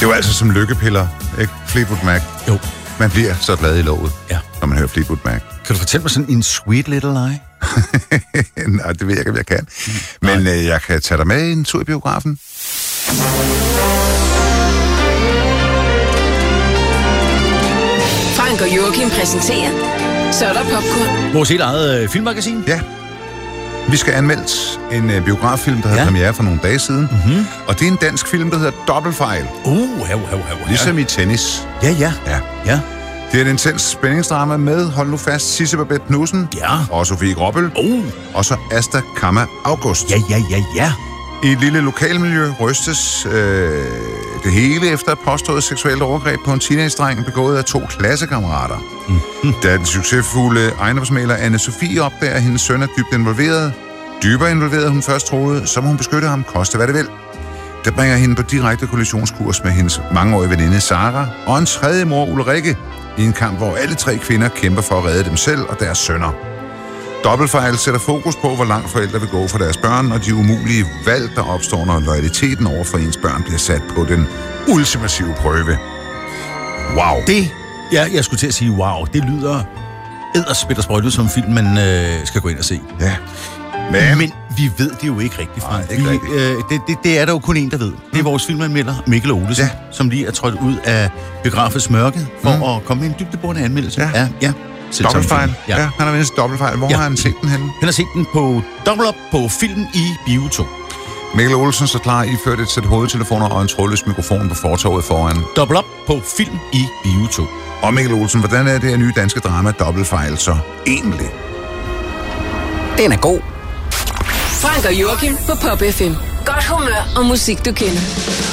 Det var altså som lykkepiller, ikke? Fleetwood Mac. Jo. Man bliver så glad i låget, når man hører Fleetwood Mac. Kan du fortælle mig sådan en sweet little lie? Nej, det ved jeg ikke, om jeg kan. Men jeg kan tage dig med en tur i biografen. Frank og Joachim præsenterer Så er der popcorn. Vores helt eget filmmagasin. Ja. Vi skal anmelde en biograffilm, der havde premiere for nogle dage siden. Mm-hmm. Og det er en dansk film, der hedder Dobbeltfejl. Ligesom i tennis. Ja. Det er en intens spændingsdrama med, hold nu fast, Sisse Babette Knudsen. Ja. Og Sofie Gråbøl. Og så Asta Kammer August. Ja. I et lille lokalmiljø rystes det hele efter et påstået seksuelt overgreb på en teenage-dreng begået af 2 klassekammerater. Mm-hmm. Da den succesfulde ejendomsmægler Anne-Sophie opdager, at hendes søn er dybere involveret, hun først troede, så må hun beskytte ham, koste hvad det vil. Det bringer hende på direkte kollisionskurs med hendes mangeårige veninde Sara og en tredje mor Ulrikke i en kamp, hvor alle 3 kvinder kæmper for at redde dem selv og deres sønner. Dobbeltfejl sætter fokus på, hvor langt forældre vil gå for deres børn, og de umulige valg, der opstår, når loyaliteten over for ens børn bliver sat på den ultimative prøve. Wow. Jeg skulle til at sige wow. Det lyder edderspæt og sprøjtet som film, man skal gå ind og se. Ja. Men vi ved det jo ikke rigtigt, Frank. Det er der jo kun en, der ved. Det er vores filmanmelder, Mikkel Olesen, som lige er trådt ud af biografens mørke for at komme med en dybdeborende anmeldelse. Ja. Dobbeltfejl? Ja, han har vendt Dobbeltfejl. Hvor har han set den henne? Han har set den på Double Up på Film i Bio 2. Mikkel Olsen så klar iført et sæt hovedtelefoner og en trådløs mikrofon på fortovet foran. Double Up på Film i Bio 2. Og Mikkel Olsen, hvordan er det her nye danske drama Dobbeltfejl så egentlig? Den er god. Frank og Joachim på Pop FM. Godt humør og musik, du kender.